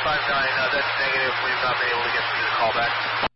that's negative. We've not been able to get through the callback.